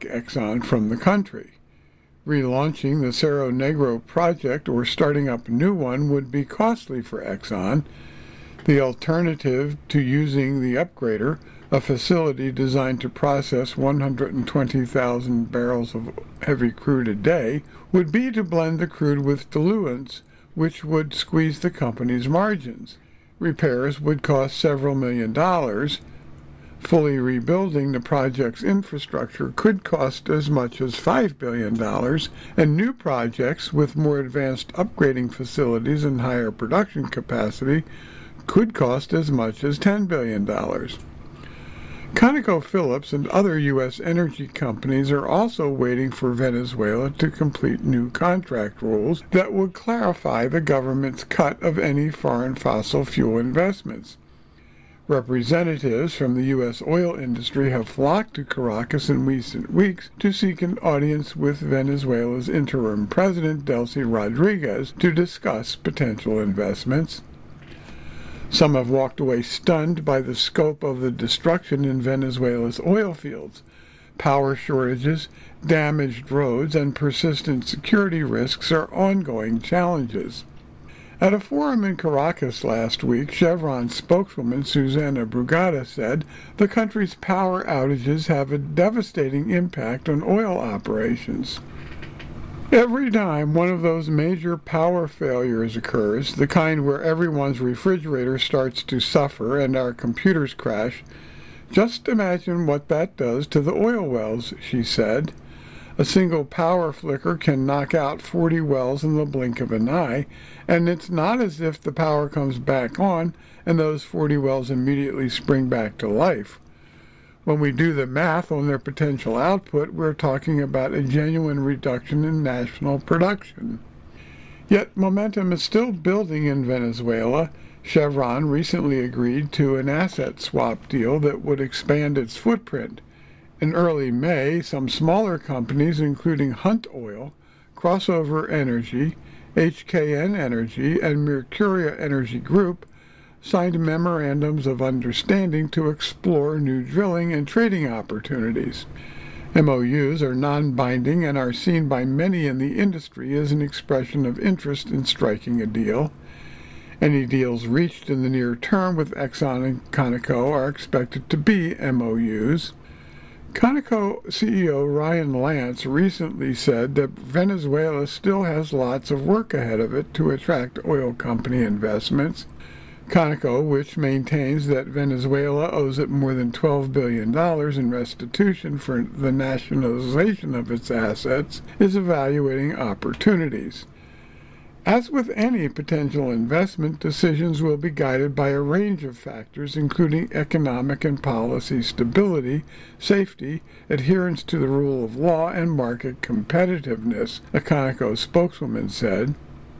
Exxon from the country. Relaunching the Cerro Negro project or starting up a new one would be costly for Exxon. The alternative to using the upgrader, a facility designed to process 120,000 barrels of heavy crude a day, would be to blend the crude with diluents, which would squeeze the company's margins. Repairs would cost several $1 million. Fully rebuilding the project's infrastructure could cost as much as $5 billion, and new projects with more advanced upgrading facilities and higher production capacity could cost as much as $10 billion. ConocoPhillips and other U.S. energy companies are also waiting for Venezuela to complete new contract rules that would clarify the government's cut of any foreign fossil fuel investments. Representatives from the U.S. oil industry have flocked to Caracas in recent weeks to seek an audience with Venezuela's interim president, Delcy Rodriguez, to discuss potential investments. Some have walked away stunned by the scope of the destruction in Venezuela's oil fields. Power shortages, damaged roads, and persistent security risks are ongoing challenges. At a forum in Caracas last week, Chevron spokeswoman Susana Brugada said the country's power outages have a devastating impact on oil operations. Every time one of those major power failures occurs, the kind where everyone's refrigerator starts to suffer and our computers crash, just imagine what that does to the oil wells, she said. A single power flicker can knock out 40 wells in the blink of an eye, and it's not as if the power comes back on and those 40 wells immediately spring back to life. When we do the math on their potential output, we're talking about a genuine reduction in national production. Yet momentum is still building in Venezuela. Chevron recently agreed to an asset swap deal that would expand its footprint. In early May, some smaller companies, including Hunt Oil, Crossover Energy, HKN Energy, and Mercuria Energy Group, signed memorandums of understanding to explore new drilling and trading opportunities. MOUs are non-binding and are seen by many in the industry as an expression of interest in striking a deal. Any deals reached in the near term with Exxon and Conoco are expected to be MOUs. Conoco CEO Ryan Lance recently said that Venezuela still has lots of work ahead of it to attract oil company investments. Conoco, which maintains that Venezuela owes it more than $12 billion in restitution for the nationalization of its assets, is evaluating opportunities. As with any potential investment, decisions will be guided by a range of factors, including economic and policy stability, safety, adherence to the rule of law, and market competitiveness, a Conoco spokeswoman said.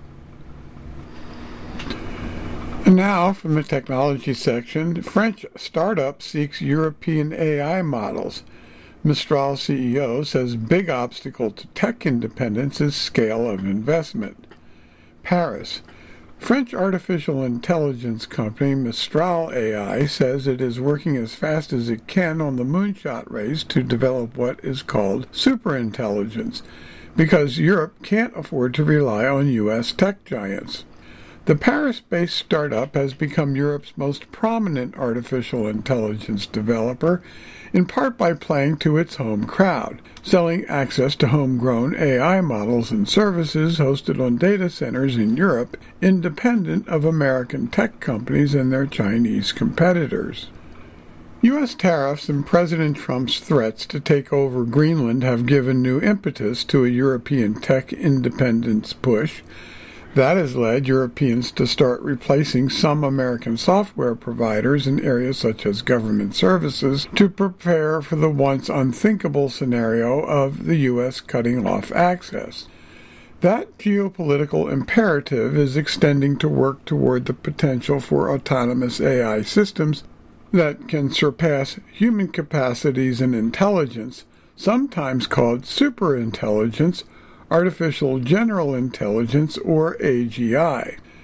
And now, from the technology section, French startup seeks European AI models. Mistral CEO says big obstacle to tech independence is scale of investment. Paris. French artificial intelligence company Mistral AI says it is working as fast as it can on the moonshot race to develop what is called superintelligence, because Europe can't afford to rely on U.S. tech giants. The Paris-based startup has become Europe's most prominent artificial intelligence developer, in part by playing to its home crowd, selling access to homegrown AI models and services hosted on data centers in Europe, independent of American tech companies and their Chinese competitors. U.S. tariffs and President Trump's threats to take over Greenland have given new impetus to a European tech independence push. That has led Europeans to start replacing some American software providers in areas such as government services to prepare for the once unthinkable scenario of the U.S. cutting off access. That geopolitical imperative is extending to work toward the potential for autonomous AI systems that can surpass human capacities and intelligence, sometimes called superintelligence, Artificial General Intelligence, or AGI.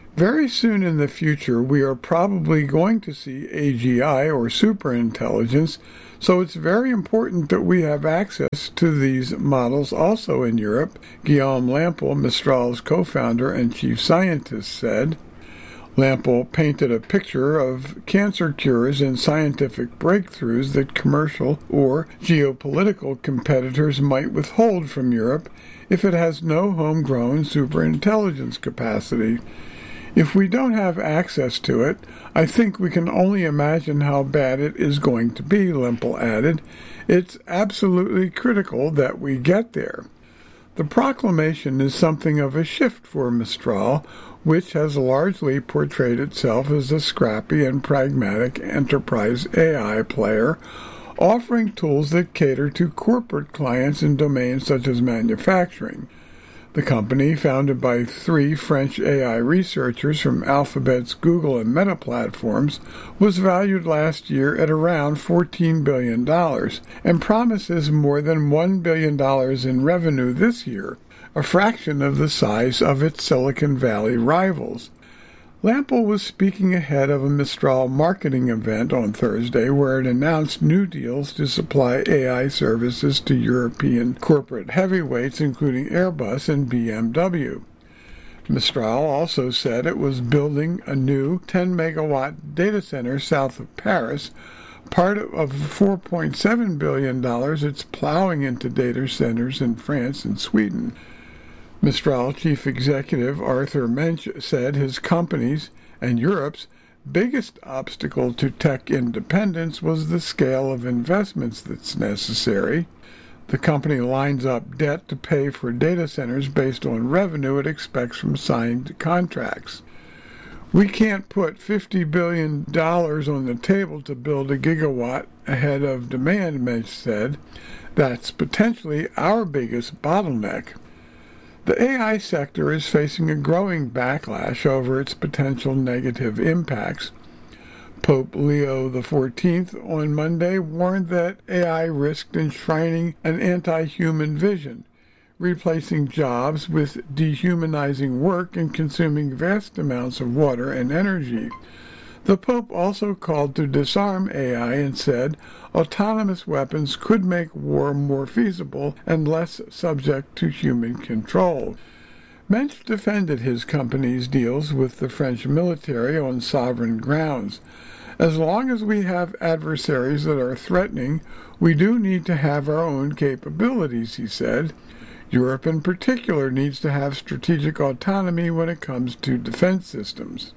Very soon in the future, we are probably going to see AGI or superintelligence, so it's very important that we have access to these models also in Europe, Guillaume Lample, Mistral's co-founder and chief scientist, said. Lample painted a picture of cancer cures and scientific breakthroughs that commercial or geopolitical competitors might withhold from Europe if it has no homegrown superintelligence capacity. If we don't have access to it, I think we can only imagine how bad it is going to be, Lample added. It's absolutely critical that we get there. The proclamation is something of a shift for Mistral, which has largely portrayed itself as a scrappy and pragmatic enterprise AI player, offering tools that cater to corporate clients in domains such as manufacturing. The company, founded by 3 French AI researchers from Alphabet's Google and Meta platforms, was valued last year at around $14 billion and promises more than $1 billion in revenue this year, a fraction of the size of its Silicon Valley rivals. Lample was speaking ahead of a Mistral marketing event on Thursday where it announced new deals to supply AI services to European corporate heavyweights including Airbus and BMW. Mistral also said it was building a new 10-megawatt data center south of Paris, part of $4.7 billion it's plowing into data centers in France and Sweden. Mistral chief executive Arthur Mensch said his company's and Europe's biggest obstacle to tech independence was the scale of investments that's necessary. The company lines up debt to pay for data centers based on revenue it expects from signed contracts. We can't put $50 billion on the table to build a gigawatt ahead of demand, Mensch said. That's potentially our biggest bottleneck. The AI sector is facing a growing backlash over its potential negative impacts. Pope Leo XIV on Monday warned that AI risked enshrining an anti-human vision, replacing jobs with dehumanizing work and consuming vast amounts of water and energy. The Pope also called to disarm AI and said autonomous weapons could make war more feasible and less subject to human control. Mensch defended his company's deals with the French military on sovereign grounds. As long as we have adversaries that are threatening, we do need to have our own capabilities, he said. Europe in particular needs to have strategic autonomy when it comes to defense systems.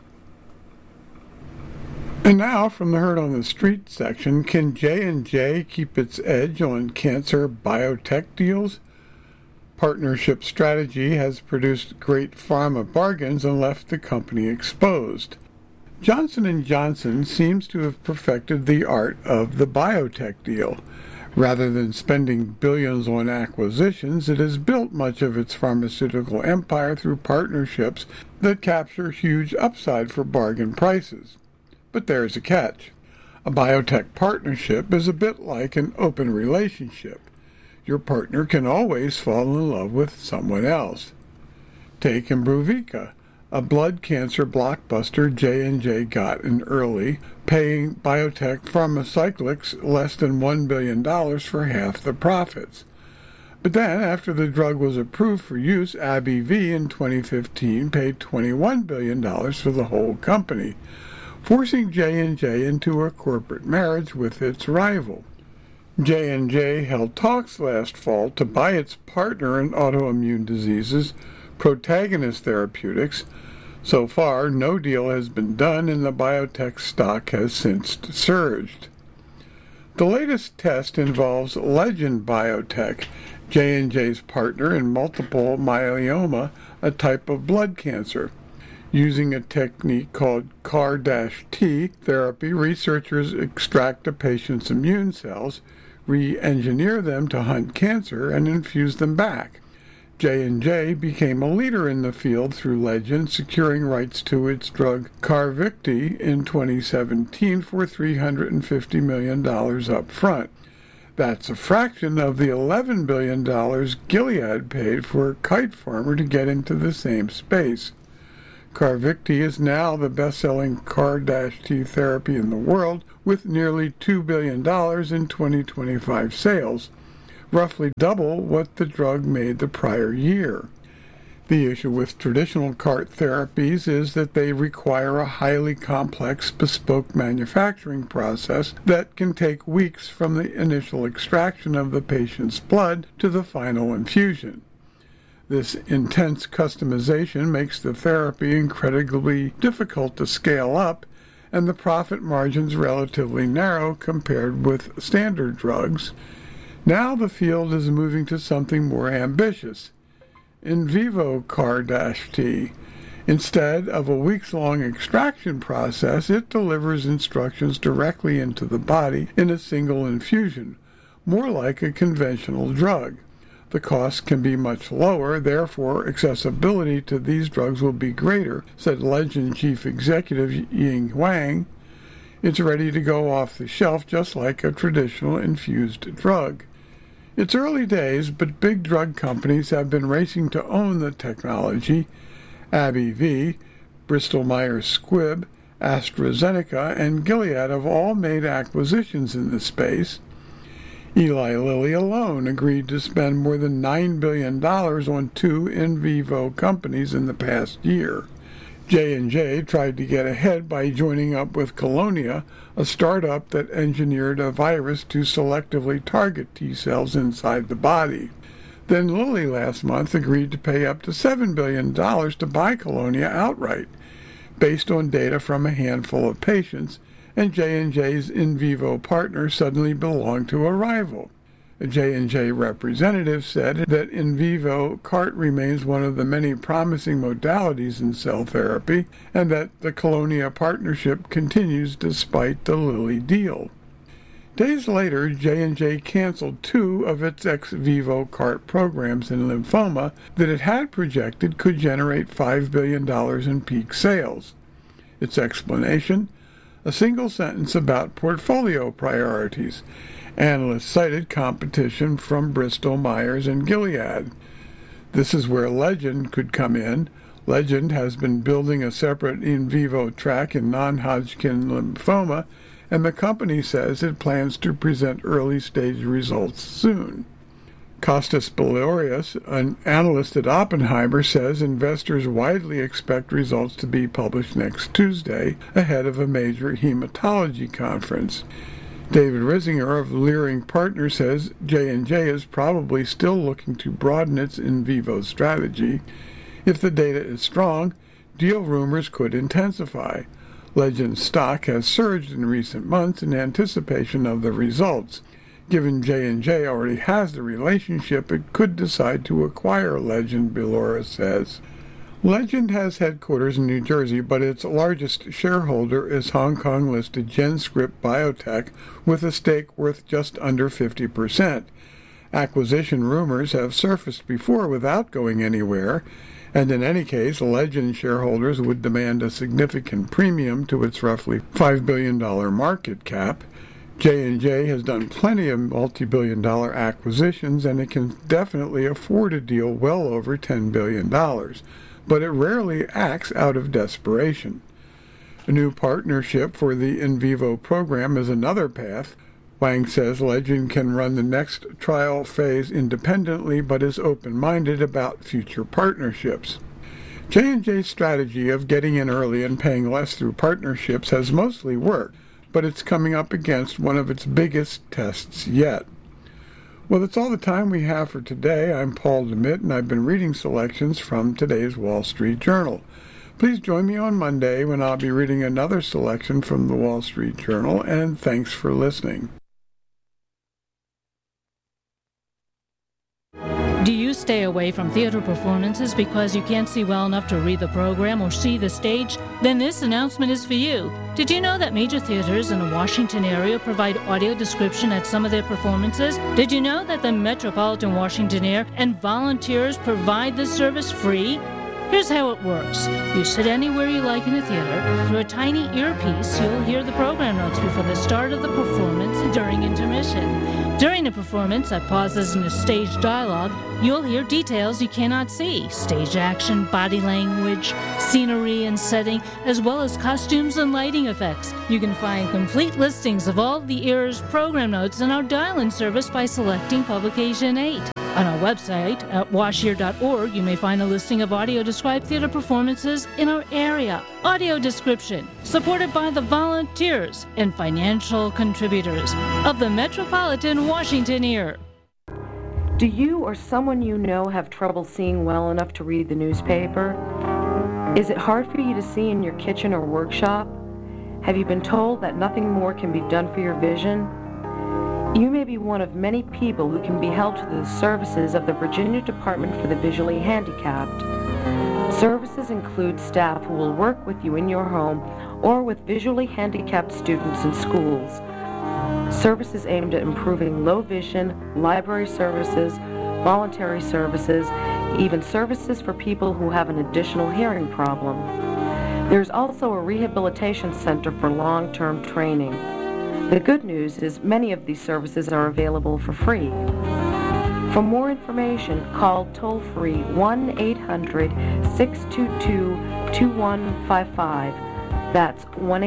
And now, from the Heard on the Street section, can J&J keep its edge on cancer biotech deals? Partnership strategy has produced great pharma bargains and left the company exposed. Johnson & Johnson seems to have perfected the art of the biotech deal. Rather than spending billions on acquisitions, it has built much of its pharmaceutical empire through partnerships that capture huge upside for bargain prices. But there's a catch. A biotech partnership is a bit like an open relationship. Your partner can always fall in love with someone else. Take Imbruvica, a blood cancer blockbuster J&J got in early, paying biotech pharmacyclics less than $1 billion for half the profits. But then, after the drug was approved for use, AbbVie in 2015 paid $21 billion for the whole company, forcing J&J into a corporate marriage with its rival. J&J held talks last fall to buy its partner in autoimmune diseases, Protagonist Therapeutics. So far, no deal has been done, and the biotech stock has since surged. The latest test involves Legend Biotech, J&J's partner in multiple myeloma, a type of blood cancer. Using a technique called CAR-T therapy, researchers extract a patient's immune cells, re-engineer them to hunt cancer, and infuse them back. J&J became a leader in the field through Legend, securing rights to its drug Carvykti in 2017 for $350 million up front. That's a fraction of the $11 billion Gilead paid for Kite Farmer to get into the same space. CARVYKTI is now the best-selling CAR-T therapy in the world, with nearly $2 billion in 2025 sales, roughly double what the drug made the prior year. The issue with traditional CAR therapies is that they require a highly complex, bespoke manufacturing process that can take weeks from the initial extraction of the patient's blood to the final infusion. This intense customization makes the therapy incredibly difficult to scale up, and the profit margins relatively narrow compared with standard drugs. Now the field is moving to something more ambitious: in vivo CAR-T. Instead of a weeks-long extraction process, it delivers instructions directly into the body in a single infusion, more like a conventional drug. The cost can be much lower, therefore accessibility to these drugs will be greater, said Legend Chief Executive Ying Huang. It's ready to go off the shelf just like a traditional infused drug. It's early days, but big drug companies have been racing to own the technology. AbbVie, Bristol Myers Squibb, AstraZeneca, and Gilead have all made acquisitions in this space. Eli Lilly alone agreed to spend more than $9 billion on 2 in vivo companies in the past year. J&J tried to get ahead by joining up with Kelonia, a startup that engineered a virus to selectively target T cells inside the body. Then Lilly last month agreed to pay up to $7 billion to buy Kelonia outright, based on data from a handful of patients, and J&J's in vivo partner suddenly belonged to a rival. A J&J representative said that in vivo CAR-T remains one of the many promising modalities in cell therapy, and that the Kelonia partnership continues despite the Lilly deal. Days later, J&J canceled 2 of its ex vivo CAR-T programs in lymphoma that it had projected could generate $5 billion in peak sales. Its explanation? A single sentence about portfolio priorities. Analysts cited competition from Bristol Myers and Gilead. This is where Legend could come in. Legend has been building a separate in vivo track in non-Hodgkin lymphoma, and the company says it plans to present early-stage results soon. Kostas Biliouris, an analyst at Oppenheimer, says investors widely expect results to be published next Tuesday ahead of a major hematology conference. David Risinger of Leerink Partners says J&J is probably still looking to broaden its in vivo strategy. If the data is strong, deal rumors could intensify. Legend's stock has surged in recent months in anticipation of the results. Given J&J already has the relationship, it could decide to acquire Legend, Biliouris says. Legend has headquarters in New Jersey, but its largest shareholder is Hong Kong-listed GenScript Biotech, with a stake worth just under 50%. Acquisition rumors have surfaced before without going anywhere, and in any case, Legend shareholders would demand a significant premium to its roughly $5 billion market cap. J&J has done plenty of multi-billion-dollar acquisitions, and it can definitely afford a deal well over $10 billion, but it rarely acts out of desperation. A new partnership for the in vivo program is another path. Wang says Legend can run the next trial phase independently, but is open-minded about future partnerships. J&J's strategy of getting in early and paying less through partnerships has mostly worked, but it's coming up against one of its biggest tests yet. Well, that's all the time we have for today. I'm Paul DeMitt, and I've been reading selections from today's Wall Street Journal. Please join me on Monday when I'll be reading another selection from the Wall Street Journal, and thanks for listening. Do you stay away from theater performances because you can't see well enough to read the program or see the stage? Then this announcement is for you. Did you know that major theaters in the Washington area provide audio description at some of their performances? Did you know that the Metropolitan Washington Air and volunteers provide this service free? Here's how it works. You sit anywhere you like in a theater. Through a tiny earpiece, you'll hear the program notes before the start of the performance and during intermission. During the performance, at pauses in the stage dialogue, you'll hear details you cannot see: stage action, body language, scenery and setting, as well as costumes and lighting effects. You can find complete listings of all the era's program notes in our dial-in service by selecting Publication 8. On our website at washyear.org, you may find a listing of audio-described theater performances in our area. Audio description, supported by the volunteers and financial contributors of the Metropolitan Washington Ear. Do you or someone you know have trouble seeing well enough to read the newspaper? Is it hard for you to see in your kitchen or workshop? Have you been told that nothing more can be done for your vision? You may be one of many people who can be helped through the services of the Virginia Department for the Visually Handicapped. Services include staff who will work with you in your home or with visually handicapped students in schools. Services aimed at improving low vision, library services, voluntary services, even services for people who have an additional hearing problem. There's also a rehabilitation center for long-term training. The good news is many of these services are available for free. For more information, call toll-free 1-800-622-2155. That's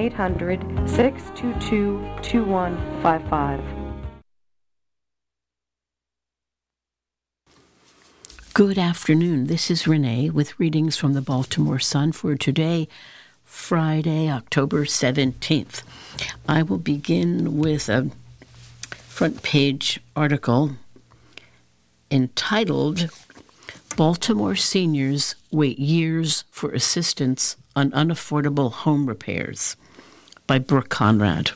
1-800-622-2155. Good afternoon. This is Renee with readings from the Baltimore Sun for today, Friday, October 17th. I will begin with a front page article entitled, Baltimore Seniors Wait Years for Assistance on Unaffordable Home Repairs by Brooke Conrad.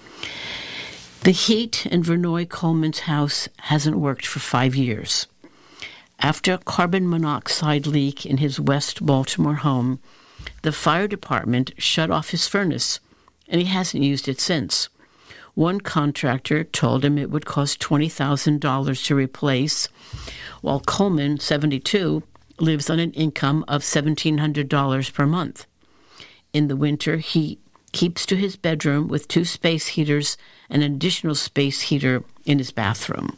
The heat in Vernoy Coleman's house hasn't worked for 5 years. After a carbon monoxide leak in his West Baltimore home, the fire department shut off his furnace, and he hasn't used it since. One contractor told him it would cost $20,000 to replace, while Coleman, 72, lives on an income of $1,700 per month. In the winter, he keeps to his bedroom with 2 space heaters and an additional space heater in his bathroom.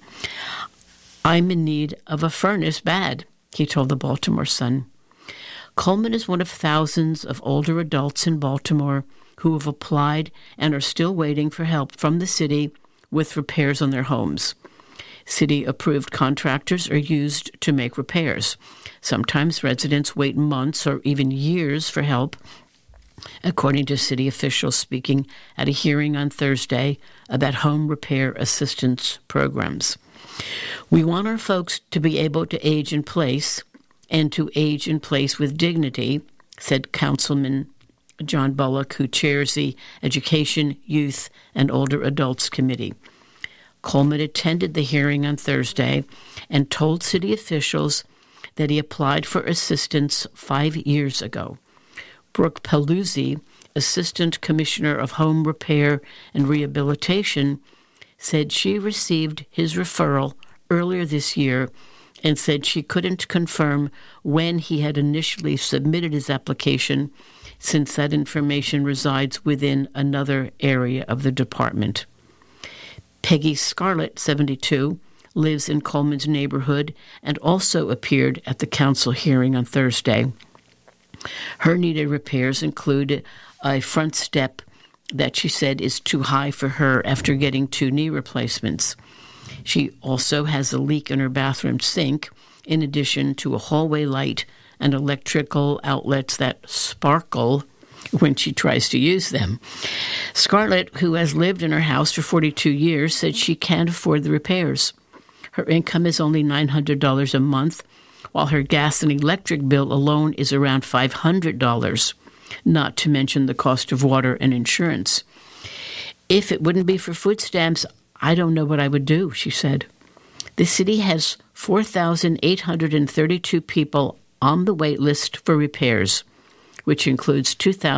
"I'm in need of a furnace bad," he told the Baltimore Sun. Coleman is one of thousands of older adults in Baltimore who have applied and are still waiting for help from the city with repairs on their homes. City-approved contractors are used to make repairs. Sometimes residents wait months or even years for help, according to city officials speaking at a hearing on Thursday about home repair assistance programs. "We want our folks to be able to age in place and to age in place with dignity," said Councilman John Bullock, who chairs the Education, Youth, and Older Adults Committee. Coleman attended the hearing on Thursday and told city officials that he applied for assistance 5 years ago. Brooke Peluzzi, Assistant Commissioner of Home Repair and Rehabilitation, said she received his referral earlier this year and said she couldn't confirm when he had initially submitted his application, since that information resides within another area of the department. Peggy Scarlett, 72, lives in Coleman's neighborhood and also appeared at the council hearing on Thursday. Her needed repairs include a front step that she said is too high for her after getting 2 knee replacements. She also has a leak in her bathroom sink, in addition to a hallway light and electrical outlets that sparkle when she tries to use them. Scarlett, who has lived in her house for 42 years, said she can't afford the repairs. Her income is only $900 a month, while her gas and electric bill alone is around $500, not to mention the cost of water and insurance. "If it wouldn't be for food stamps, I don't know what I would do," she said. The city has 4,832 people on the wait list for repairs, which includes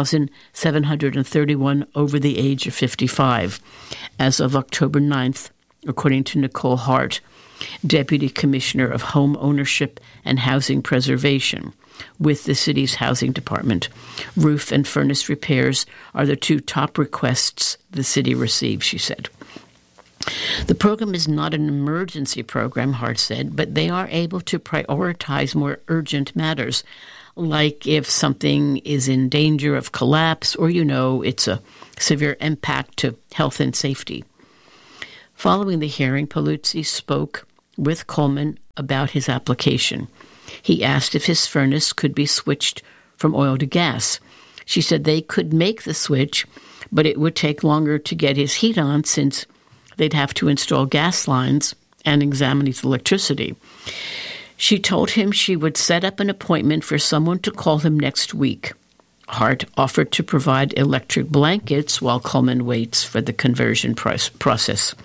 2,731 over the age of 55, as of October 9th, according to Nicole Hart, Deputy Commissioner of Home Ownership and Housing Preservation with the city's housing department. Roof and furnace repairs are the 2 top requests the city receives, she said. The program is not an emergency program, Hart said, but they are able to prioritize more urgent matters, like if something is in danger of collapse or, it's a severe impact to health and safety. Following the hearing, Paluzzi spoke with Coleman about his application. He asked if his furnace could be switched from oil to gas. She said they could make the switch, but it would take longer to get his heat on since they'd have to install gas lines and examine his electricity. She told him she would set up an appointment for someone to call him next week. Hart offered to provide electric blankets while Coleman waits for the conversion process.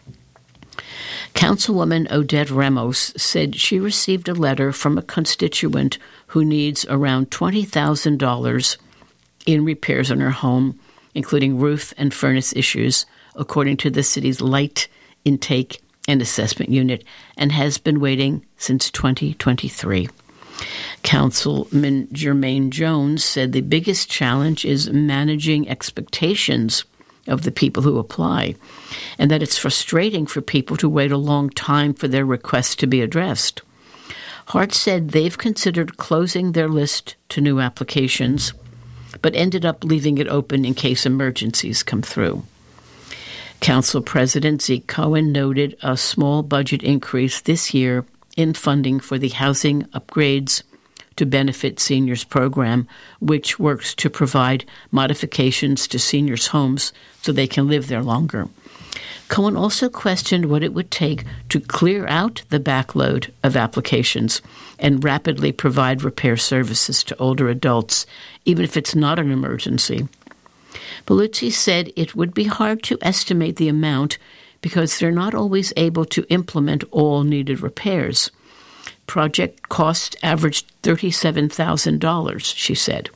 Councilwoman Odette Ramos said she received a letter from a constituent who needs around $20,000 in repairs on her home, including roof and furnace issues, according to the city's Light Intake and Assessment Unit, and has been waiting since 2023. Councilman Jermaine Jones said the biggest challenge is managing expectations of the people who apply, and that it's frustrating for people to wait a long time for their requests to be addressed. Hart said they've considered closing their list to new applications, but ended up leaving it open in case emergencies come through. Council President Zeke Cohen noted a small budget increase this year in funding for the Housing Upgrades to Benefit Seniors program, which works to provide modifications to seniors' homes so they can live there longer. Cohen also questioned what it would take to clear out the backload of applications and rapidly provide repair services to older adults, even if it's not an emergency. Paluzzi said it would be hard to estimate the amount because they're not always able to implement all needed repairs. Project cost averaged $37,000, she said.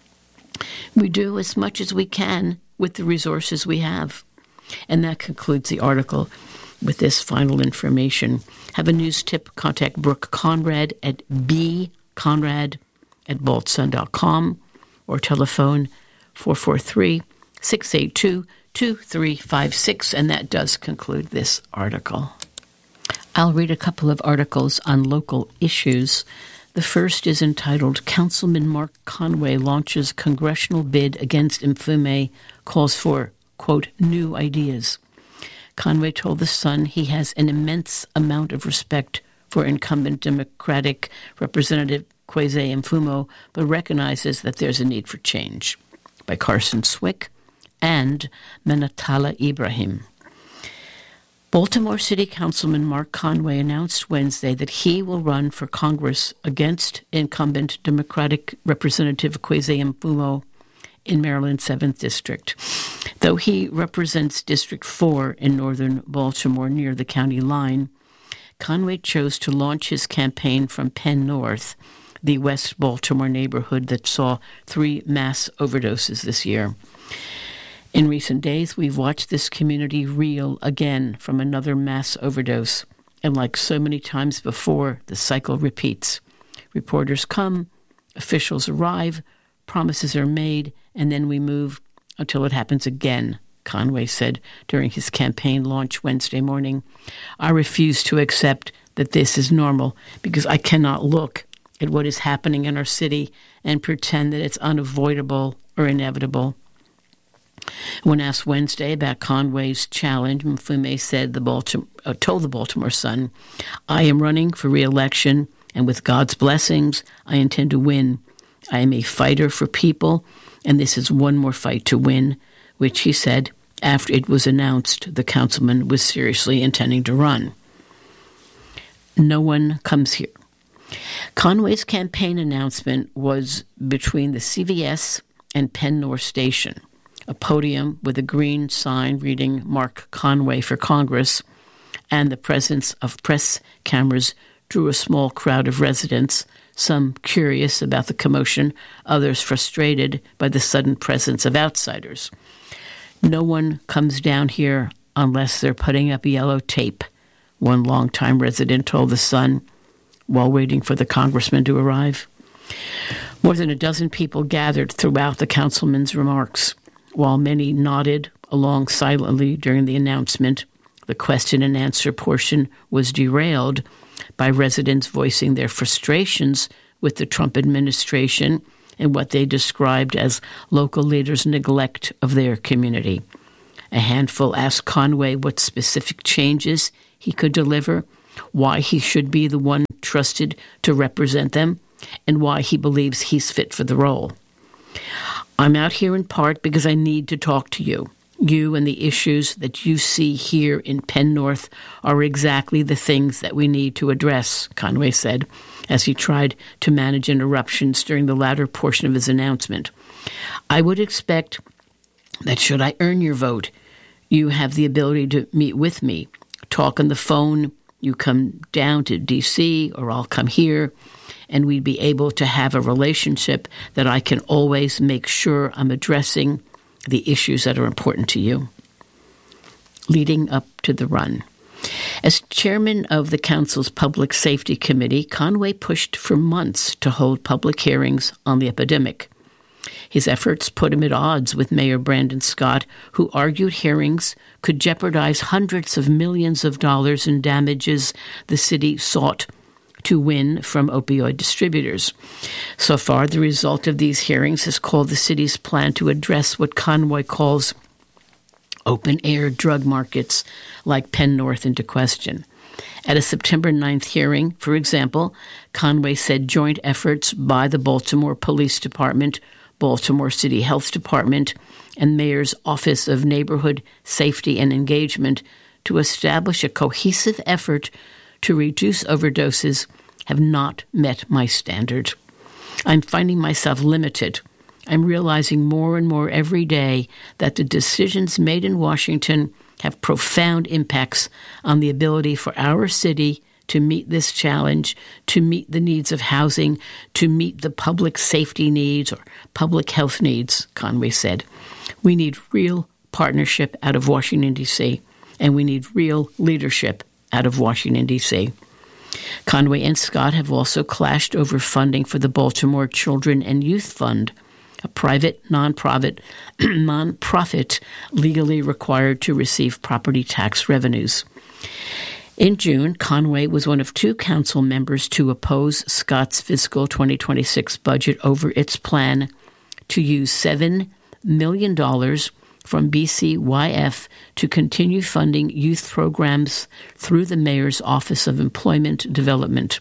We do as much as we can with the resources we have. And that concludes the article with this final information. Have a news tip, contact Brooke Conrad at bconrad@boltsun.com or telephone 443-682-2356. And that does conclude this article. I'll read a couple of articles on local issues. The first is entitled, Councilman Mark Conway Launches Congressional Bid Against Mfume, Calls for, quote, New Ideas. Conway told The Sun he has an immense amount of respect for incumbent Democratic Representative Kwesi Mfume, but recognizes that there's a need for change. By Carson Swick and Menatala Ibrahim. Baltimore City Councilman Mark Conway announced Wednesday that he will run for Congress against incumbent Democratic Representative Kwesi Mfume in Maryland's 7th District. Though he represents District 4 in northern Baltimore near the county line, Conway chose to launch his campaign from Penn North, the West Baltimore neighborhood that saw 3 mass overdoses this year. In recent days, we've watched this community reel again from another mass overdose, and like so many times before, the cycle repeats. Reporters come, officials arrive, promises are made, and then we move until it happens again, Conway said during his campaign launch Wednesday morning. I refuse to accept that this is normal because I cannot look at what is happening in our city and pretend that it's unavoidable or inevitable. When asked Wednesday about Conway's challenge, Mfume said told the Baltimore Sun, I am running for re-election, and with God's blessings, I intend to win. I am a fighter for people, and this is one more fight to win, which he said after it was announced the councilman was seriously intending to run. No one comes here. Conway's campaign announcement was between the CVS and Penn North Station. A podium with a green sign reading Mark Conway for Congress, and the presence of press cameras drew a small crowd of residents, some curious about the commotion, others frustrated by the sudden presence of outsiders. No one comes down here unless they're putting up yellow tape, one longtime resident told The Sun while waiting for the congressman to arrive. More than a dozen people gathered throughout the councilman's remarks. While many nodded along silently during the announcement, The question and answer portion was derailed by residents voicing their frustrations with the Trump administration and what they described as local leaders' neglect of their community. A handful asked Conway what specific changes he could deliver, why he should be the one trusted to represent them, and why he believes he's fit for the role. I'm out here in part because I need to talk to you. You and the issues that you see here in Penn North are exactly the things that we need to address, Conway said, as he tried to manage interruptions during the latter portion of his announcement. I would expect that should I earn your vote, you have the ability to meet with me, talk on the phone, you come down to D.C. or I'll come here, and we'd be able to have a relationship that I can always make sure I'm addressing the issues that are important to you. Leading up to the run. As chairman of the council's Public Safety Committee, Conway pushed for months to hold public hearings on the epidemic. His efforts put him at odds with Mayor Brandon Scott, who argued hearings could jeopardize hundreds of millions of dollars in damages the city sought to win from opioid distributors. So far, the result of these hearings has called the city's plan to address what Conway calls open-air drug markets like Penn North into question. At a September 9th hearing, for example, Conway said joint efforts by the Baltimore Police Department, Baltimore City Health Department, and Mayor's Office of Neighborhood Safety and Engagement to establish a cohesive effort to reduce overdoses have not met my standard. I'm finding myself limited. I'm realizing more and more every day that the decisions made in Washington have profound impacts on the ability for our city to meet this challenge, to meet the needs of housing, to meet the public safety needs or public health needs, Conway said. We need real partnership out of Washington, D.C., and we need real leadership out of Washington, D.C. Conway and Scott have also clashed over funding for the Baltimore Children and Youth Fund, a private, nonprofit legally required to receive property tax revenues. In June, Conway was one of two council members to oppose Scott's fiscal 2026 budget over its plan to use $7 million from BCYF to continue funding youth programs through the Mayor's Office of Employment Development.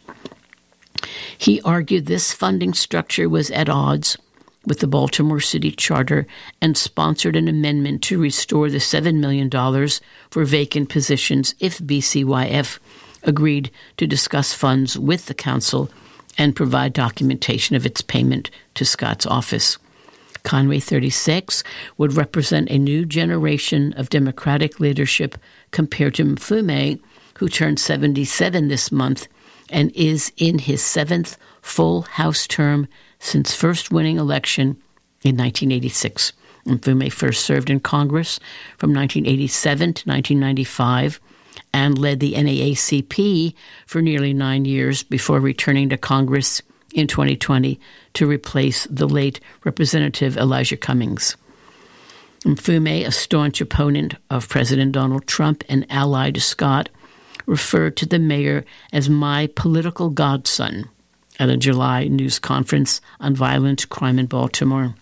He argued this funding structure was at odds with the Baltimore City Charter and sponsored an amendment to restore the $7 million for vacant positions if BCYF agreed to discuss funds with the council and provide documentation of its payment to Scott's office. Conway 36 would represent a new generation of Democratic leadership compared to Mfume, who turned 77 this month and is in his seventh full House term since first winning election in 1986. Mfume first served in Congress from 1987 to 1995 and led the NAACP for nearly 9 years before returning to Congress in 2020 to replace the late Representative Elijah Cummings. Mfume, a staunch opponent of President Donald Trump and ally to Scott, referred to the mayor as my political godson at a July news conference on violent crime in Baltimore.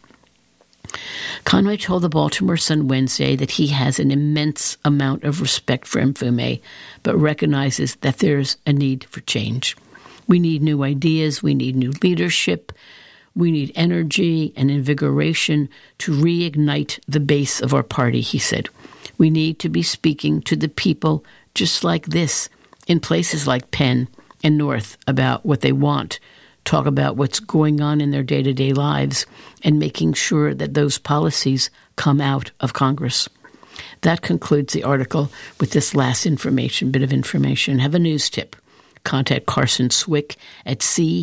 Conway told the Baltimore Sun Wednesday that he has an immense amount of respect for Mfume, but recognizes that there's a need for change. We need new ideas, we need new leadership, we need energy and invigoration to reignite the base of our party, he said. We need to be speaking to the people just like this in places like Penn and North about what they want, talk about what's going on in their day-to-day lives, and making sure that those policies come out of Congress. That concludes the article with this last bit of information. Have a news tip. Contact Carson Swick at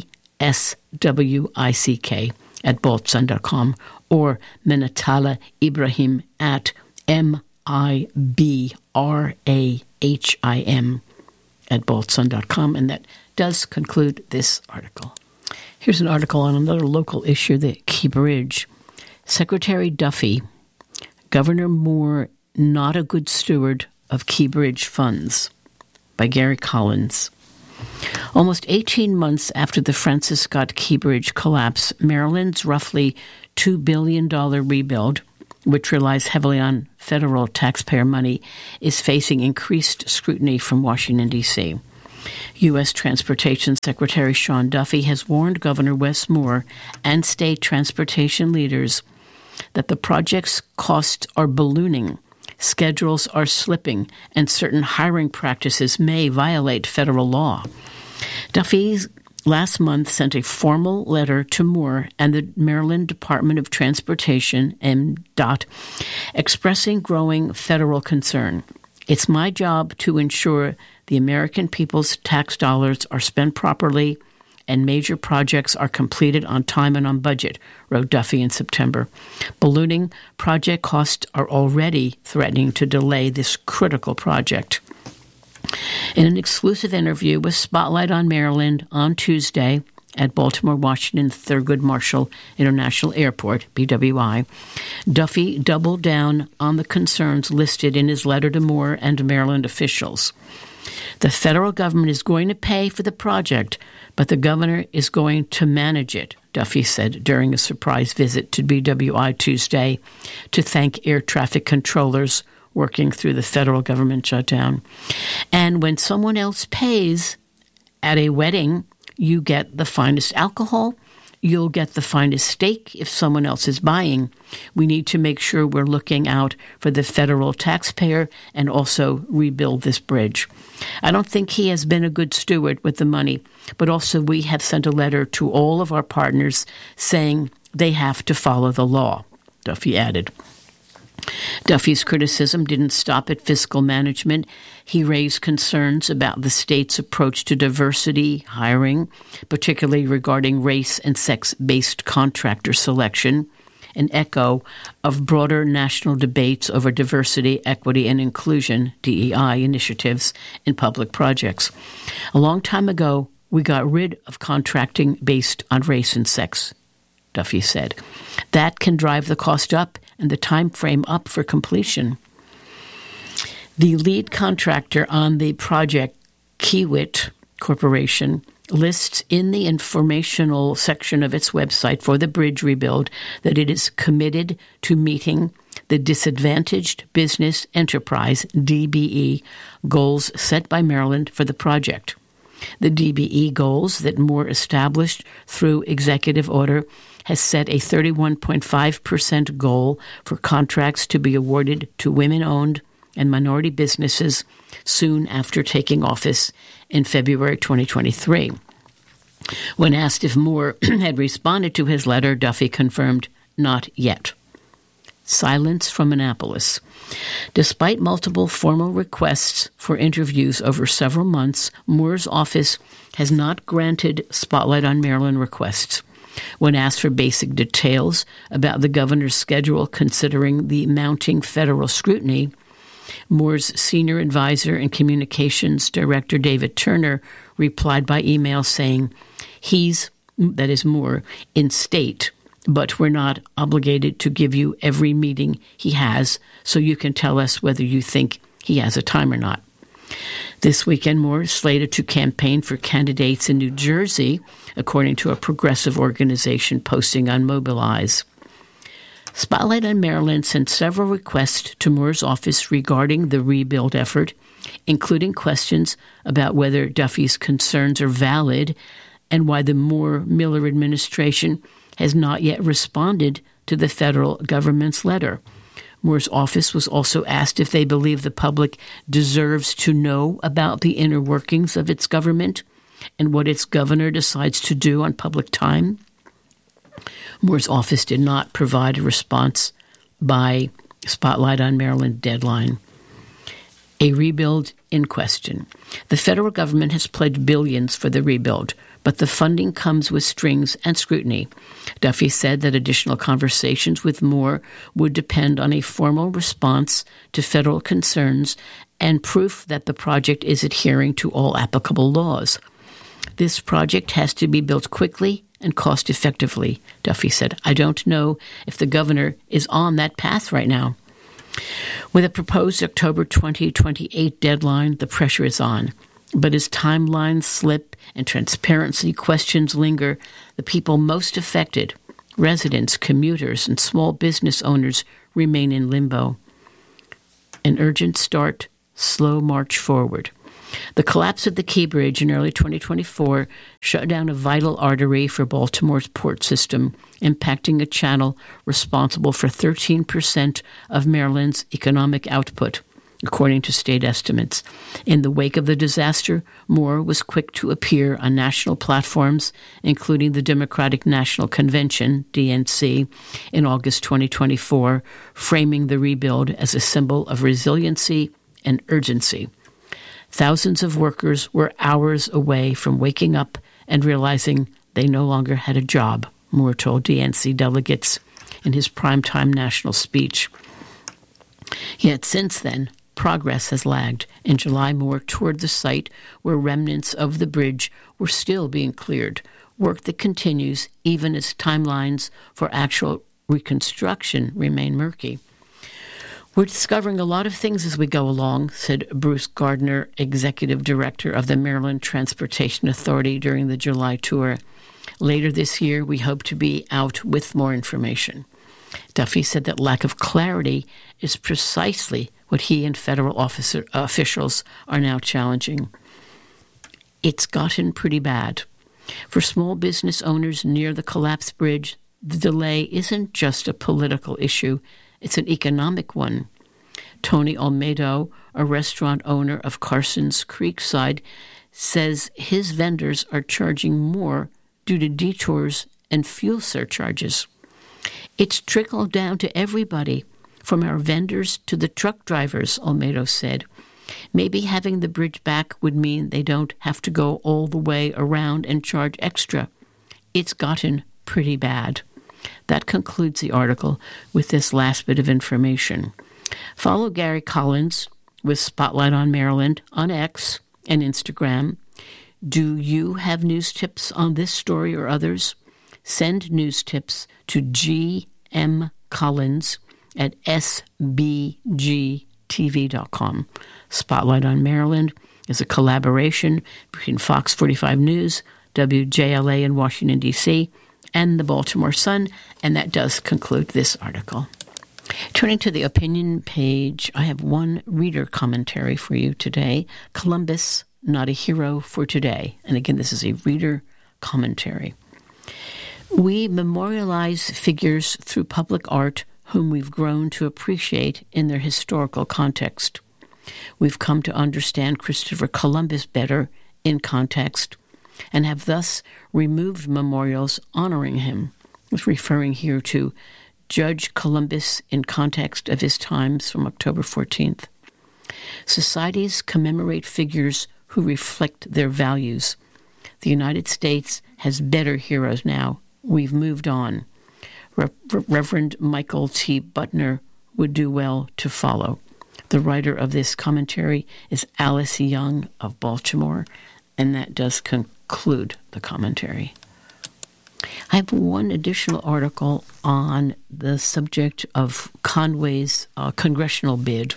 CSWICK@baltsun.com or Minatala Ibrahim at MIBRAHIM@baltsun.com. And that does conclude this article. Here's an article on another local issue, the Key Bridge. Secretary Duffy, Governor Moore, not a good steward of Key Bridge funds by Gary Collins. Almost 18 months after the Francis Scott Key Bridge collapse, Maryland's roughly $2 billion rebuild, which relies heavily on federal taxpayer money, is facing increased scrutiny from Washington, D.C. U.S. Transportation Secretary Sean Duffy has warned Governor Wes Moore and state transportation leaders that the project's costs are ballooning, schedules are slipping, and certain hiring practices may violate federal law. Duffy last month sent a formal letter to Moore and the Maryland Department of Transportation, MDOT, expressing growing federal concern. It's my job to ensure the American people's tax dollars are spent properly and major projects are completed on time and on budget, wrote Duffy in September. Ballooning project costs are already threatening to delay this critical project. In an exclusive interview with Spotlight on Maryland on Tuesday at Baltimore Washington Thurgood Marshall International Airport, BWI, Duffy doubled down on the concerns listed in his letter to Moore and Maryland officials. The federal government is going to pay for the project, but the governor is going to manage it, Duffy said during a surprise visit to BWI Tuesday to thank air traffic controllers working through the federal government shutdown. And when someone else pays at a wedding, you get the finest alcohol, you'll get the finest steak if someone else is buying. We need to make sure we're looking out for the federal taxpayer and also rebuild this bridge. I don't think he has been a good steward with the money, but also we have sent a letter to all of our partners saying they have to follow the law, Duffy added. Duffy's criticism didn't stop at fiscal management. He raised concerns about the state's approach to diversity hiring, particularly regarding race and sex-based contractor selection, an echo of broader national debates over diversity, equity, and inclusion, DEI, initiatives in public projects. A long time ago, we got rid of contracting based on race and sex, Duffy said. That can drive the cost up and the time frame up for completion. The lead contractor on the project, Kiewit Corporation, lists in the informational section of its website for the bridge rebuild that it is committed to meeting the Disadvantaged Business Enterprise, DBE, goals set by Maryland for the project. The DBE goals that Moore established through executive order has set a 31.5% goal for contracts to be awarded to women-owned and minority businesses soon after taking office in February 2023. When asked if Moore had responded to his letter, Duffy confirmed, not yet. Silence from Annapolis. Despite multiple formal requests for interviews over several months, Moore's office has not granted Spotlight on Maryland requests. When asked for basic details about the governor's schedule considering the mounting federal scrutiny, Moore's senior advisor and communications director David Turner replied by email saying, he's, that is Moore, in state, but we're not obligated to give you every meeting he has, so you can tell us whether you think he has a time or not. This weekend, Moore is slated to campaign for candidates in New Jersey, according to a progressive organization posting on Mobilize. Spotlight on Maryland sent several requests to Moore's office regarding the rebuild effort, including questions about whether Duffy's concerns are valid and why the Moore-Miller administration has not yet responded to the federal government's letter. Moore's office was also asked if they believe the public deserves to know about the inner workings of its government and what its governor decides to do on public time. Moore's office did not provide a response by Spotlight on Maryland deadline. A rebuild in question. The federal government has pledged billions for the rebuild, but the funding comes with strings and scrutiny. Duffy said that additional conversations with Moore would depend on a formal response to federal concerns and proof that the project is adhering to all applicable laws. This project has to be built quickly and cost-effectively, Duffy said. I don't know if the governor is on that path right now. With a proposed October 2028 deadline, the pressure is on. But as timelines slip and transparency questions linger, the people most affected, residents, commuters, and small business owners, remain in limbo. An urgent start, slow march forward. The collapse of the Key Bridge in early 2024 shut down a vital artery for Baltimore's port system, impacting a channel responsible for 13% of Maryland's economic output, according to state estimates. In the wake of the disaster, Moore was quick to appear on national platforms, including the Democratic National Convention, DNC, in August 2024, framing the rebuild as a symbol of resiliency and urgency. Thousands of workers were hours away from waking up and realizing they no longer had a job, Moore told DNC delegates in his primetime national speech. Yet since then, progress has lagged. In July, Moore toured the site where remnants of the bridge were still being cleared, work that continues even as timelines for actual reconstruction remain murky. We're discovering a lot of things as we go along, said Bruce Gardner, executive director of the Maryland Transportation Authority during the July tour. Later this year, we hope to be out with more information. Duffy said that lack of clarity is precisely what he and federal officials are now challenging. It's gotten pretty bad. For small business owners near the collapsed bridge, the delay isn't just a political issue, it's an economic one. Tony Olmedo, a restaurant owner of Carson's Creekside, says his vendors are charging more due to detours and fuel surcharges. It's trickled down to everybody, from our vendors to the truck drivers, Olmedo said. Maybe having the bridge back would mean they don't have to go all the way around and charge extra. It's gotten pretty bad. That concludes the article with this last bit of information. Follow Gary Collins with Spotlight on Maryland on X and Instagram. Do you have news tips on this story or others? Send news tips to gmcollins@sbgtv.com. Spotlight on Maryland is a collaboration between Fox 45 News, WJLA in Washington, D.C., and the Baltimore Sun, and that does conclude this article. Turning to the opinion page, I have one reader commentary for you today. Columbus, not a hero for today. And again, this is a reader commentary. We memorialize figures through public art whom we've grown to appreciate in their historical context. We've come to understand Christopher Columbus better in context and have thus removed memorials honoring him, referring here to Judge Columbus in context of his times from October 14th. Societies commemorate figures who reflect their values. The United States has better heroes now. We've moved on. Reverend Michael T. Butner would do well to follow. The writer of this commentary is Alice Young of Baltimore, and that does conclude the commentary. I have one additional article on the subject of Conway's congressional bid.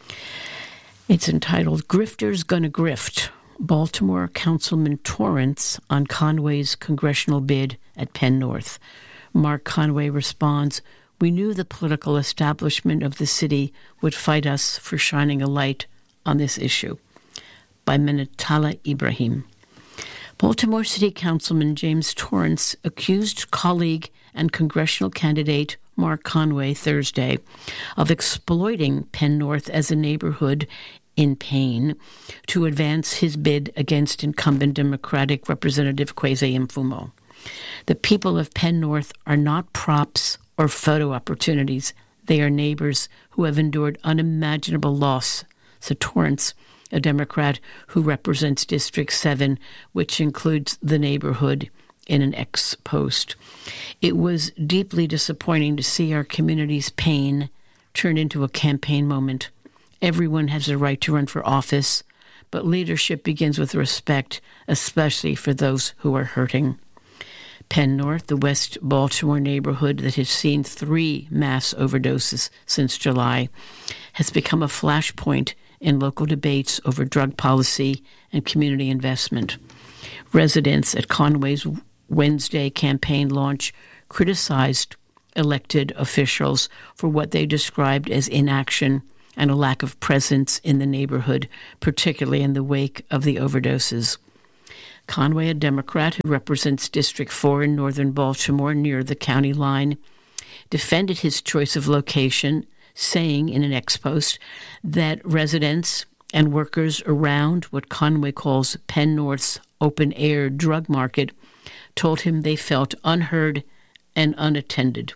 It's entitled, Grifters Gonna Grift, Baltimore Councilman Torrance on Conway's congressional bid at Penn North. Mark Conway responds, we knew the political establishment of the city would fight us for shining a light on this issue. By Minatala Ibrahim. Baltimore City Councilman James Torrance accused colleague and congressional candidate Mark Conway Thursday of exploiting Penn North as a neighborhood in pain to advance his bid against incumbent Democratic Representative Kwesi Mfumo. The people of Penn North are not props or photo opportunities. They are neighbors who have endured unimaginable loss, said Torrance, a Democrat who represents District 7, which includes the neighborhood, in an X post. It was deeply disappointing to see our community's pain turn into a campaign moment. Everyone has a right to run for office, but leadership begins with respect, especially for those who are hurting. Penn North, the West Baltimore neighborhood that has seen 3 mass overdoses since July, has become a flashpoint in local debates over drug policy and community investment. Residents at Conway's Wednesday campaign launch criticized elected officials for what they described as inaction and a lack of presence in the neighborhood, particularly in the wake of the overdoses. Conway, a Democrat who represents District 4 in northern Baltimore near the county line, defended his choice of location, saying in an ex-post that residents and workers around what Conway calls Penn North's open-air drug market told him they felt unheard and unattended.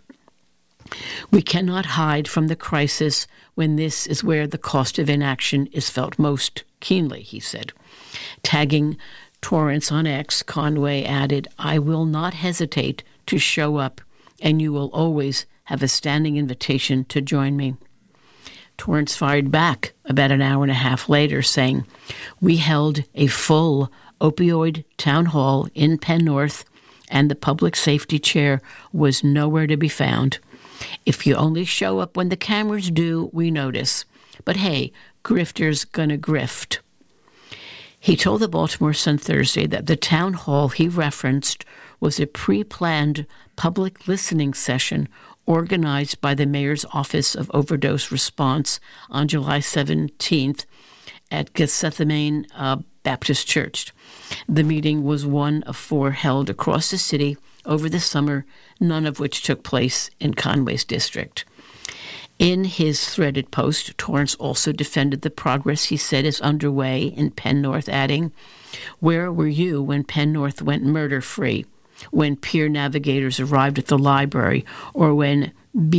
We cannot hide from the crisis when this is where the cost of inaction is felt most keenly, he said. Tagging Torrance on X, Conway added, "I will not hesitate to show up, and you will always have a standing invitation to join me." Torrance fired back about an hour and a half later, saying, "We held a full opioid town hall in Penn North, and the public safety chair was nowhere to be found. If you only show up when the cameras do, we notice. But hey, grifters gonna grift." He told the Baltimore Sun Thursday that the town hall he referenced was a pre-planned public listening session organized by the Mayor's Office of Overdose Response on July 17th at Gethsemane Baptist Church. The meeting was one of 4 held across the city over the summer, none of which took place in Conway's district. In his threaded post, Torrance also defended the progress he said is underway in Penn North, adding, "Where were you when Penn North went murder-free, when peer navigators arrived at the library, or when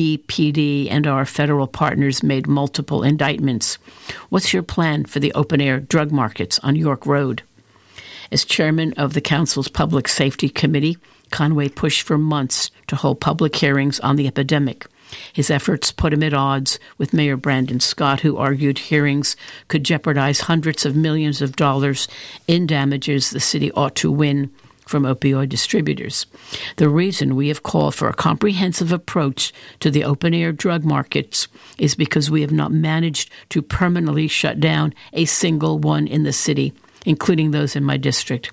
BPD and our federal partners made multiple indictments? What's your plan for the open-air drug markets on York Road?" As chairman of the council's Public Safety Committee, Conway pushed for months to hold public hearings on the epidemic. His efforts put him at odds with Mayor Brandon Scott, who argued hearings could jeopardize hundreds of millions of dollars in damages the city ought to win from opioid distributors. The reason we have called for a comprehensive approach to the open-air drug markets is because we have not managed to permanently shut down a single one in the city, including those in my district.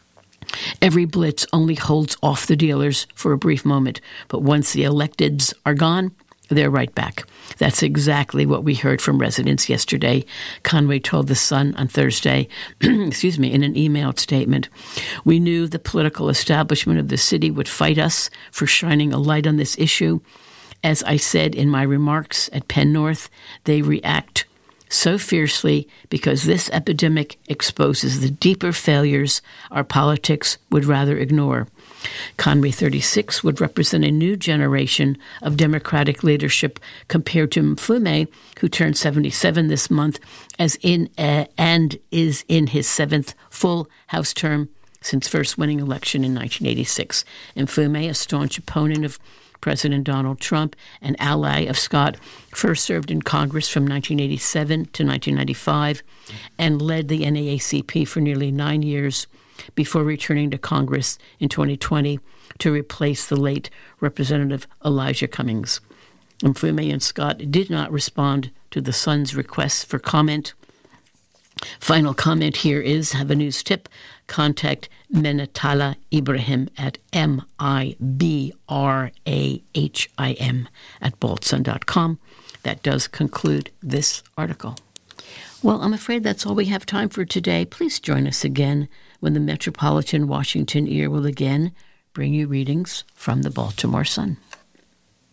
Every blitz only holds off the dealers for a brief moment, but once the electeds are gone, they're right back. That's exactly what we heard from residents yesterday, Conway told The Sun on Thursday, in an emailed statement. "We knew the political establishment of the city would fight us for shining a light on this issue. As I said in my remarks at Penn North, they react so fiercely because this epidemic exposes the deeper failures our politics would rather ignore." Conway 36 would represent a new generation of Democratic leadership compared to Mfume, who turned 77 this month, and is in his 7th full House term since first winning election in 1986. Mfume, a staunch opponent of President Donald Trump, an ally of Scott, first served in Congress from 1987 to 1995 and led the NAACP for nearly 9 years before returning to Congress in 2020 to replace the late Representative Elijah Cummings. Mfume and Scott did not respond to the Sun's request for comment. Final comment here is, have a news tip, contact Menatala Ibrahim at MIBRAHIM@baltsun.com. That does conclude this article. Well, I'm afraid that's all we have time for today. Please join us again when the Metropolitan Washington Ear will again bring you readings from the Baltimore Sun.